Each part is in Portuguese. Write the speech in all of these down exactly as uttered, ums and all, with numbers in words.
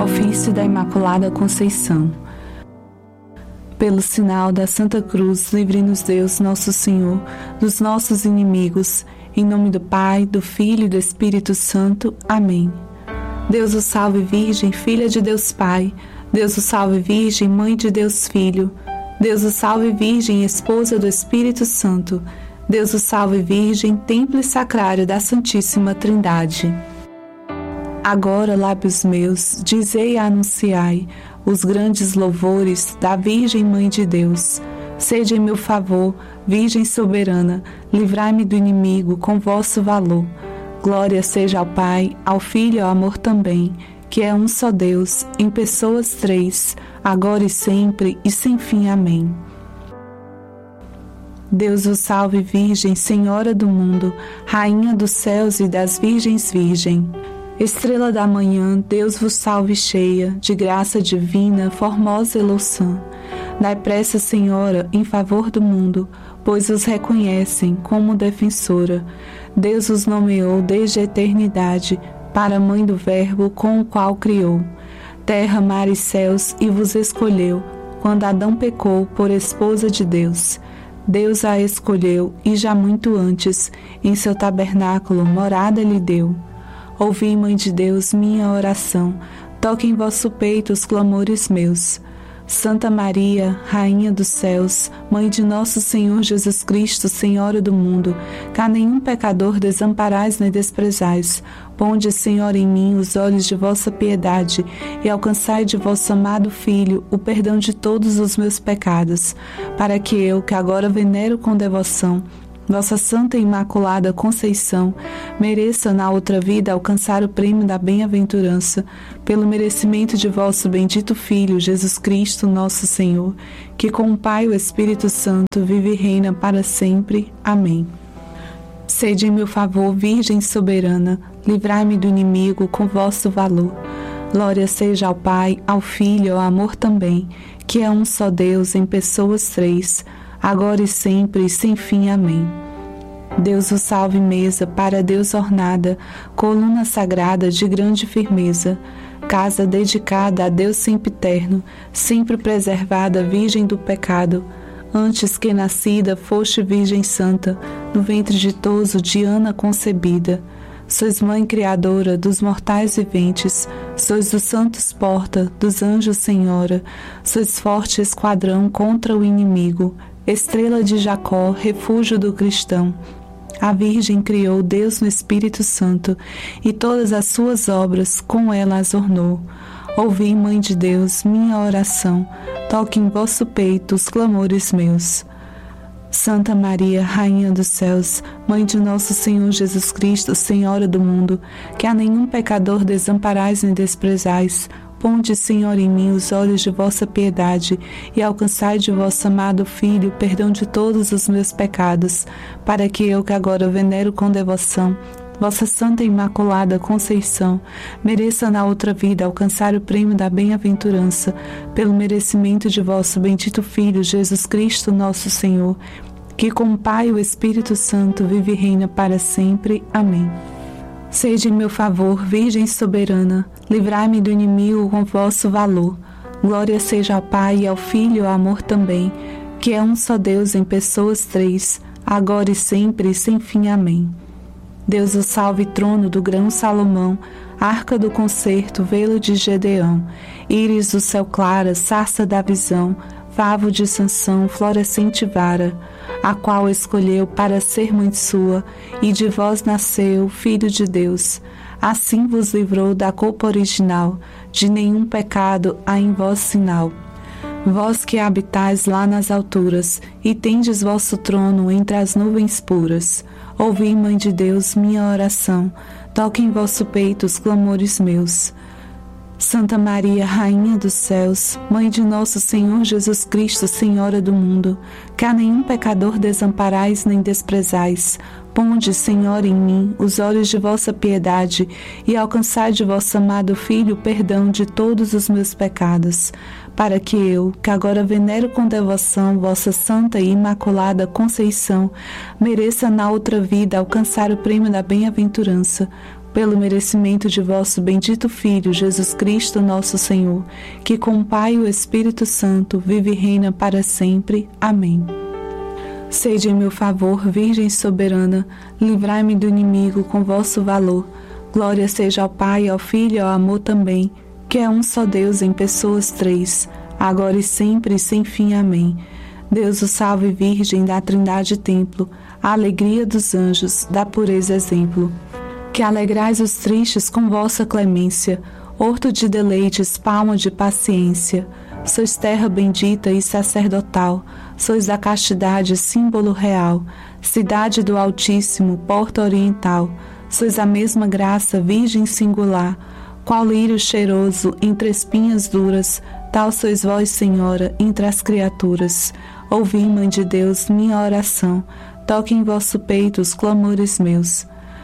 Ofício da Imaculada Conceição. Pelo sinal da Santa Cruz, livre-nos Deus, nosso Senhor, dos nossos inimigos. Em nome do Pai, do Filho e do Espírito Santo. Amém. Deus o salve, Virgem, filha de Deus Pai. Deus o salve, Virgem, mãe de Deus Filho. Deus o salve, Virgem, esposa do Espírito Santo. Deus o salve, Virgem, templo e sacrário da Santíssima Trindade. Agora, lábios meus, dizei e anunciai os grandes louvores da Virgem Mãe de Deus. Sede em meu favor, Virgem soberana, livrai-me do inimigo com vosso valor. Glória seja ao Pai, ao Filho e ao amor também, que é um só Deus, em pessoas três, agora e sempre e sem fim. Amém. Deus o salve, Virgem, Senhora do mundo, Rainha dos céus e das virgens virgem. Estrela da manhã, Deus vos salve cheia, de graça divina, formosa e louçã. Dai pressa, Senhora, em favor do mundo, pois os reconhecem como defensora. Deus os nomeou desde a eternidade, para a mãe do Verbo com o qual criou terra, mar e céus, e vos escolheu, quando Adão pecou, por esposa de Deus. Deus a escolheu, e já muito antes, em seu tabernáculo, morada lhe deu. Ouvi, Mãe de Deus, minha oração, toque em vosso peito os clamores meus. Santa Maria, Rainha dos céus, Mãe de nosso Senhor Jesus Cristo, Senhora do mundo, que a nenhum pecador desamparais nem desprezais. Ponde, Senhor, em mim os olhos de vossa piedade e alcançai de vosso amado Filho o perdão de todos os meus pecados, para que eu, que agora venero com devoção Vossa Santa e Imaculada Conceição, mereça na outra vida alcançar o prêmio da bem-aventurança, pelo merecimento de vosso bendito Filho, Jesus Cristo, nosso Senhor, que com o Pai e o Espírito Santo vive e reina para sempre. Amém. Sede em meu favor, Virgem soberana, livrai-me do inimigo com vosso valor. Glória seja ao Pai, ao Filho e ao amor também, que é um só Deus em pessoas três, agora e sempre e sem fim. Amém. Deus o salve, mesa para Deus ornada, coluna sagrada de grande firmeza, casa dedicada a Deus sempiterno, sempre preservada, virgem do pecado. Antes que nascida, foste Virgem Santa, no ventre ditoso de Ana concebida. Sois mãe criadora dos mortais viventes, sois dos santos porta, dos anjos senhora, sois forte esquadrão contra o inimigo, estrela de Jacó, refúgio do cristão. A Virgem criou Deus no Espírito Santo, e todas as suas obras com ela as ornou. Ouvi, Mãe de Deus, minha oração, toque em vosso peito os clamores meus. Santa Maria, Rainha dos céus, Mãe de nosso Senhor Jesus Cristo, Senhora do mundo, que a nenhum pecador desamparais nem desprezais, ponde, Senhor, em mim os olhos de vossa piedade e alcançai de vosso amado Filho o perdão de todos os meus pecados, para que eu, que agora venero com devoção vossa Santa e Imaculada Conceição, mereça na outra vida alcançar o prêmio da bem-aventurança, pelo merecimento de vosso bendito Filho, Jesus Cristo, nosso Senhor, que com o Pai e o Espírito Santo vive e reina para sempre. Amém. Sede em meu favor, Virgem soberana, livrai-me do inimigo com vosso valor. Glória seja ao Pai e ao Filho e ao amor também, que é um só Deus em pessoas três, agora e sempre e sem fim. Amém. Deus o salve, trono do grão Salomão, arca do concerto, velo de Gedeão, íris do céu clara, sarça da visão, favo de Sansão, florescente vara, a qual escolheu para ser mãe sua, e de vós nasceu, Filho de Deus. Assim vos livrou da culpa original, de nenhum pecado há em vós sinal. Vós que habitais lá nas alturas, e tendes vosso trono entre as nuvens puras, ouvi, Mãe de Deus, minha oração, toque em vosso peito os clamores meus. Santa Maria, Rainha dos céus, Mãe de nosso Senhor Jesus Cristo, Senhora do mundo, que a nenhum pecador desamparais nem desprezais, ponde, Senhor, em mim os olhos de vossa piedade e alcançai de vosso amado Filho o perdão de todos os meus pecados, para que eu, que agora venero com devoção vossa Santa e Imaculada Conceição, mereça na outra vida alcançar o prêmio da bem-aventurança, pelo merecimento de vosso bendito Filho, Jesus Cristo, nosso Senhor, que com o Pai e o Espírito Santo vive e reina para sempre. Amém. Sede em meu favor, Virgem soberana, livrai-me do inimigo com vosso valor. Glória seja ao Pai, ao Filho e ao amor também, que é um só Deus em pessoas três, agora e sempre e sem fim. Amém. Deus o salve, Virgem da Trindade Templo, a alegria dos anjos, da pureza exemplo. Que alegrais os tristes com vossa clemência, horto de deleites, palma de paciência. Sois terra bendita e sacerdotal, sois da castidade símbolo real, cidade do Altíssimo, porta oriental. Sois a mesma graça, Virgem singular, qual lírio cheiroso entre espinhas duras, tal sois vós, Senhora, entre as criaturas. Ouvi, Mãe de Deus, minha oração, toque em vosso peito os clamores meus.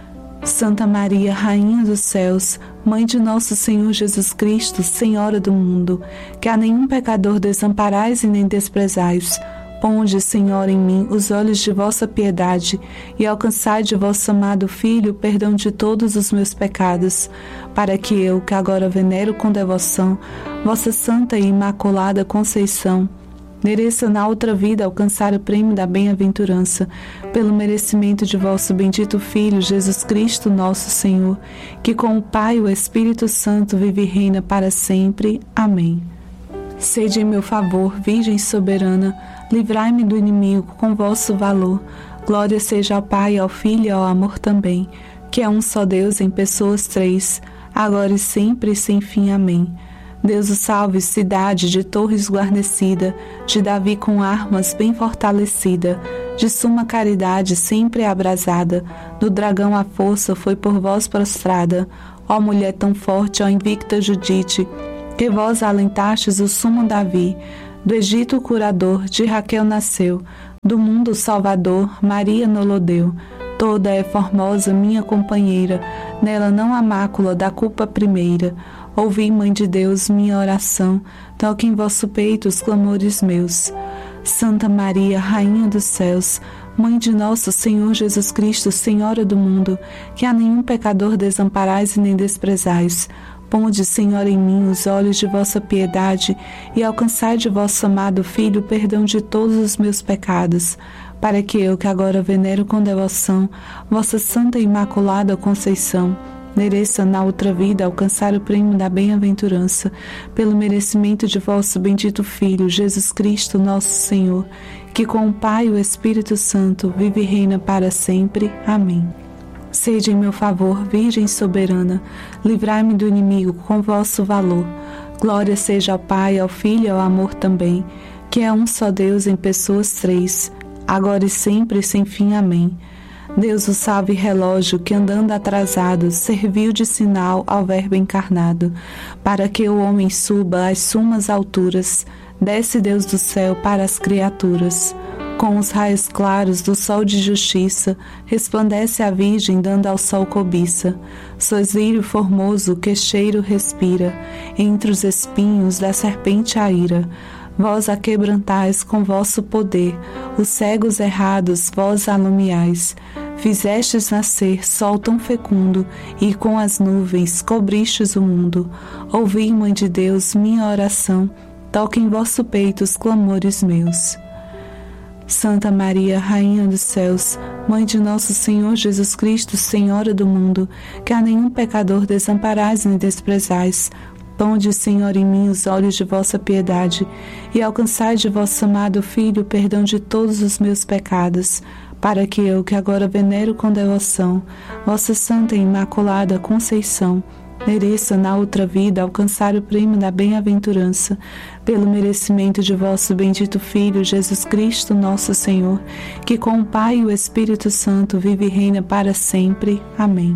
Santa Maria, Rainha dos céus, Mãe de nosso Senhor Jesus Cristo, Senhora do mundo, que a nenhum pecador desamparais e nem desprezais, ponde, Senhora, em mim os olhos de vossa piedade e alcançai de vosso amado Filho o perdão de todos os meus pecados, para que eu, que agora venero com devoção vossa santa e imaculada Conceição, mereça na outra vida alcançar o prêmio da bem-aventurança, pelo merecimento de vosso bendito Filho, Jesus Cristo, nosso Senhor, que com o Pai e o Espírito Santo vive e reina para sempre. Amém. Sede em meu favor, Virgem soberana, livrai-me do inimigo com vosso valor. Glória seja ao Pai, ao Filho e ao amor também, que é um só Deus em pessoas três, agora e sempre e sem fim. Amém. Deus o salve, cidade de torres guarnecida, de Davi com armas bem fortalecida, de suma caridade sempre abrasada, do dragão a força foi por vós prostrada. Ó mulher tão forte, ó invicta Judite, que vós alentastes o sumo Davi, do Egito o curador, de Raquel nasceu, do mundo o salvador, Maria nolo deu. Toda é formosa, minha companheira, nela não há mácula da culpa primeira. Ouvi, Mãe de Deus, minha oração, toque em vosso peito os clamores meus. Santa Maria, Rainha dos céus, Mãe de nosso Senhor Jesus Cristo, Senhora do mundo, que a nenhum pecador desamparais e nem desprezais, ponde, Senhora, em mim os olhos de vossa piedade e alcançai de vosso amado Filho o perdão de todos os meus pecados, para que eu, que agora venero com devoção vossa santa e imaculada Conceição, mereça na outra vida alcançar o prêmio da bem-aventurança, pelo merecimento de vosso bendito Filho, Jesus Cristo, nosso Senhor, que com o Pai e o Espírito Santo vive e reina para sempre. Amém. Sede em meu favor, Virgem soberana, livrai-me do inimigo com vosso valor. Glória seja ao Pai, ao Filho e ao amor também, que é um só Deus em pessoas três, agora e sempre e sem fim. Amém. Deus o salve, relógio que andando atrasado serviu de sinal ao Verbo encarnado, para que o homem suba às sumas alturas, desce Deus do céu para as criaturas. Com os raios claros do sol de justiça, resplandece a Virgem dando ao sol cobiça. Sois lírio formoso que cheiro respira, entre os espinhos da serpente a ira. Vós a quebrantais com vosso poder, os cegos errados vós alumiais. Fizestes nascer sol tão fecundo, e com as nuvens cobristes o mundo. Ouvi, Mãe de Deus, minha oração, toque em vosso peito os clamores meus. Santa Maria, Rainha dos céus, Mãe de nosso Senhor Jesus Cristo, Senhora do mundo, que a nenhum pecador desamparais nem desprezais, ponde, Senhor, em mim os olhos de vossa piedade e alcançai de vosso amado Filho o perdão de todos os meus pecados, para que eu, que agora venero com devoção vossa santa e imaculada Conceição, mereça na outra vida alcançar o prêmio da bem-aventurança, pelo merecimento de vosso bendito Filho, Jesus Cristo, nosso Senhor, que com o Pai e o Espírito Santo vive e reina para sempre. Amém.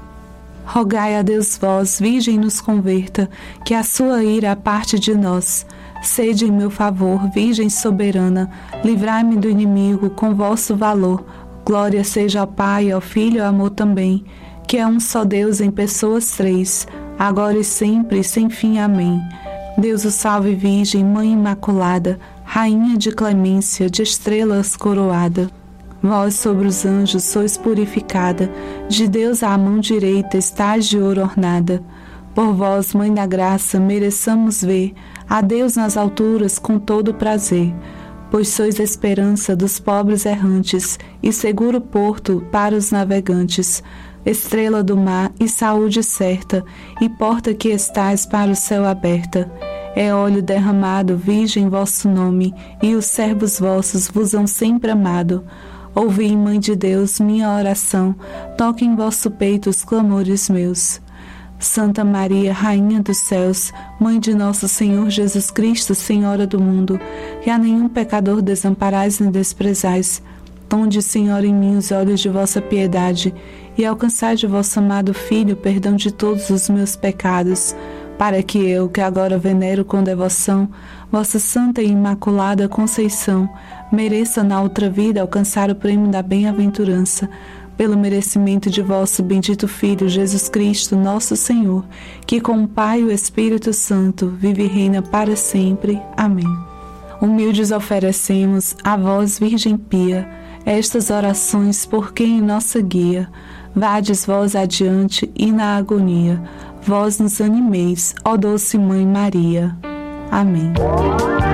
Rogai a Deus vós, Virgem nos converta, que a sua ira aparte de nós. Sede em meu favor, Virgem soberana, livrai-me do inimigo com vosso valor. Glória seja ao Pai, ao Filho e ao amor também, que é um só Deus em pessoas três, agora e sempre e sem fim. Amém. Deus o salve, Virgem, Mãe Imaculada, Rainha de clemência, de estrelas coroada. Vós sobre os anjos sois purificada, de Deus à mão direita estais de ouro ornada. Por vós, Mãe da Graça, mereçamos ver a Deus nas alturas com todo prazer, pois sois a esperança dos pobres errantes e seguro porto para os navegantes, estrela do mar e saúde certa, e porta que estais para o céu aberta. É óleo derramado, virgem, vosso nome, e os servos vossos vos hão sempre amado. Ouvi, Mãe de Deus, minha oração, toque em vosso peito os clamores meus. Santa Maria, Rainha dos céus, Mãe de nosso Senhor Jesus Cristo, Senhora do mundo, que a nenhum pecador desamparais nem desprezais, tonde, Senhora, em mim os olhos de vossa piedade, e alcançai de vosso amado Filho perdão de todos os meus pecados, para que eu, que agora venero com devoção vossa Santa e Imaculada Conceição, mereça na outra vida alcançar o prêmio da bem-aventurança, pelo merecimento de vosso bendito Filho, Jesus Cristo, nosso Senhor, que com o Pai e o Espírito Santo vive e reina para sempre. Amém. Humildes oferecemos a vós, Virgem Pia, estas orações por quem nossa guia. Vades vós adiante e na agonia, vós nos animeis, ó doce Mãe Maria. Amém.